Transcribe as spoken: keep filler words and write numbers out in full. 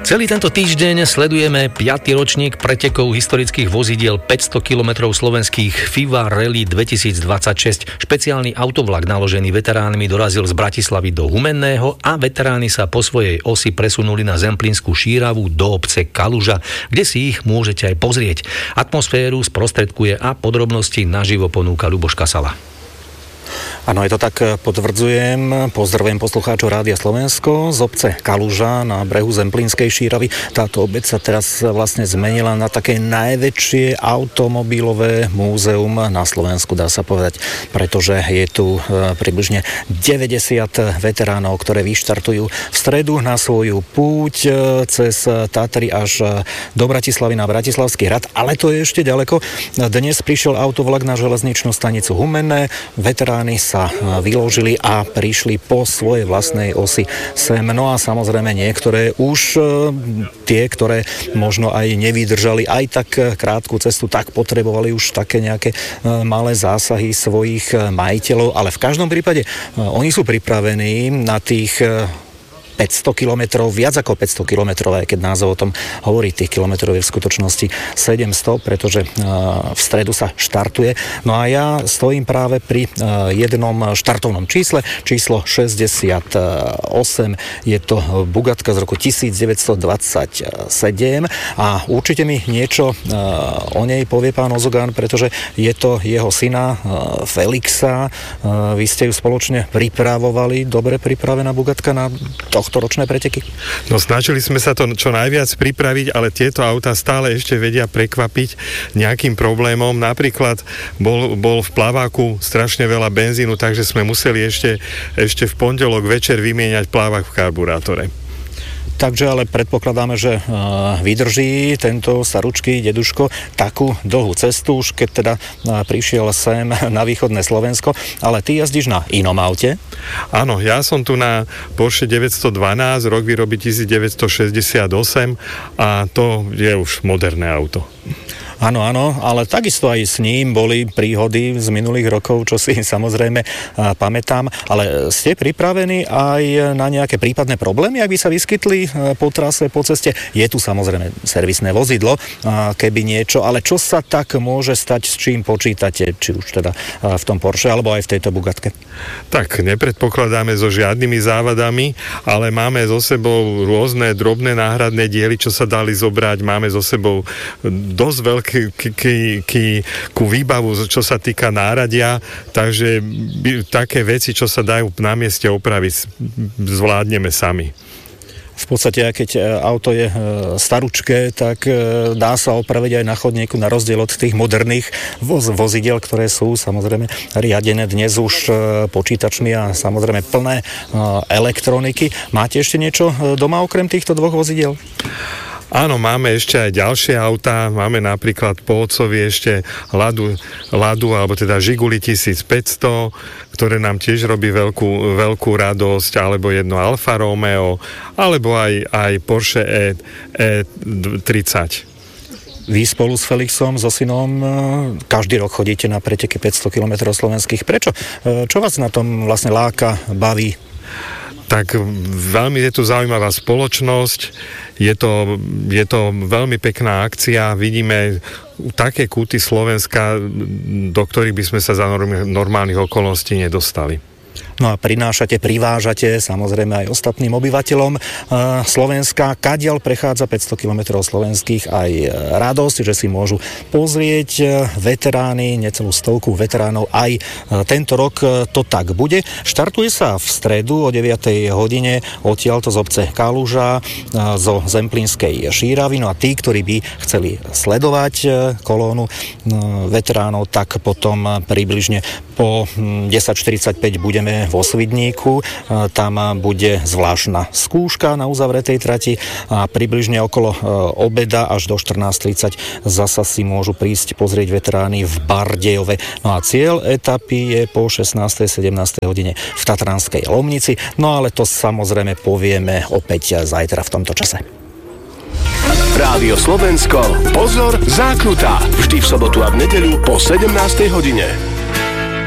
Celý tento týždeň sledujeme piaty ročník pretekov historických vozidiel päťsto kilometrov slovenských FIVA Rally dvetisícdvadsaťšesť. Špeciálny autovlak naložený veteránmi dorazil z Bratislavy do Humenného a veteráni sa po svojej osi presunuli na Zemplínsku šíravu do obce Kaluža, kde si ich môžete aj pozrieť. Atmosféru sprostredkuje a podrobnosti naživo ponúka Ľuboš Kasala. Áno, je to tak, potvrdzujem. Pozdravujem poslucháčov Rádia Slovensko z obce Kaluža na brehu Zemplínskej šíravy. Táto obec sa teraz vlastne zmenila na také najväčšie automobilové múzeum na Slovensku, dá sa povedať, pretože je tu približne deväťdesiat veteránov, ktoré vyštartujú v stredu na svoju púť cez Tatry až do Bratislavy na Bratislavský hrad, ale to je ešte ďaleko. Dnes prišiel autovlak na železničnú stanicu Humenné, veteráni sa vyložili a prišli po svojej vlastnej osi sem. No a samozrejme niektoré už tie, ktoré možno aj nevydržali aj tak krátku cestu, tak potrebovali už také nejaké malé zásahy svojich majiteľov, ale v každom prípade oni sú pripravení na tých päťsto kilometrov, viac ako päťsto kilometrov, aj keď názov o tom hovorí, tých kilometrov je v skutočnosti sedemsto, pretože v stredu sa štartuje. No a ja stojím práve pri jednom štartovnom čísle, číslo šesťdesiatosem, je to Bugatka z roku devätnásťdvadsaťsedem a určite mi niečo o nej povie pán Ozogán, pretože je to jeho syna Felixa. Vy ste ju spoločne pripravovali, dobre pripravená Bugatka na to tohtoročné preteky? No snažili sme sa to čo najviac pripraviť, ale tieto autá stále ešte vedia prekvapiť nejakým problémom. Napríklad bol, bol v plaváku strašne veľa benzínu, takže sme museli ešte, ešte v pondelok večer vymieňať plávak v karburátore. Takže ale predpokladáme, že vydrží tento staručký deduško takú dlhú cestu, už keď teda prišiel sem na východné Slovensko, ale ty jazdíš na inom aute? Áno, ja som tu na Porsche deväťstodvanásť, rok výroby devätnásťšesťdesiatosem a to je už moderné auto. Áno, áno, ale takisto aj s ním boli príhody z minulých rokov, čo si samozrejme pamätám, ale ste pripravení aj na nejaké prípadné problémy, ak by sa vyskytli po trase, po ceste? Je tu samozrejme servisné vozidlo, keby niečo, ale čo sa tak môže stať, s čím počítate, či už teda v tom Porsche, alebo aj v tejto Bugatke? Tak nepredpokladáme so žiadnymi závadami, ale máme so sebou rôzne drobné náhradné diely, čo sa dali zobrať, máme so sebou dosť veľké K, k, k, ku výbavu, čo sa týka náradia, takže by, také veci, čo sa dajú na mieste opraviť, zvládneme sami. V podstate, keď auto je staručké, tak dá sa opraviť aj na chodníku, na rozdiel od tých moderných voz, vozidiel, ktoré sú samozrejme riadené dnes už počítačmi a samozrejme plné elektroniky. Máte ešte niečo doma okrem týchto dvoch vozidiel? Áno, máme ešte aj ďalšie autá, máme napríklad po otcovi ešte Ladu, Ladu alebo teda Žiguli tisícpäťsto, ktoré nám tiež robí veľkú, veľkú radosť, alebo jedno Alfa Romeo, alebo aj, aj Porsche E, E tridsať. Vy spolu s Felixom, so synom, každý rok chodíte na preteky päťsto kilometrov slovenských. Prečo? Čo vás na tom vlastne láka, baví? Tak veľmi je tu zaujímavá spoločnosť, je to, je to veľmi pekná akcia, vidíme také kúty Slovenska, do ktorých by sme sa za normálnych okolností nedostali. No a prinášate, privážate samozrejme aj ostatným obyvateľom Slovenska. Kadiaľ prechádza päťsto kilometrov slovenských aj radosť, že si môžu pozrieť veterány, necelú stovku veteránov. Aj tento rok to tak bude. Štartuje sa v stredu o deviatej hodine odtiaľto z obce Kaluža zo Zemplínskej šíravy. No a tí, ktorí by chceli sledovať kolónu veteránov, tak potom približne po desať štyridsaťpäť budeme vo Svidníku. Tam bude zvláštna skúška na uzavretej trati a približne okolo obeda až do štrnásť tridsať zasa si môžu prísť pozrieť veterány v Bardejove. No a cieľ etapy je po šestnástej sedemnástej hodine v Tatranskej Lomnici. No ale to samozrejme povieme opäť zajtra v tomto čase. Rádio Slovensko. Pozor, zákruta. Vždy v sobotu a v nedeľu po sedemnástej hodine.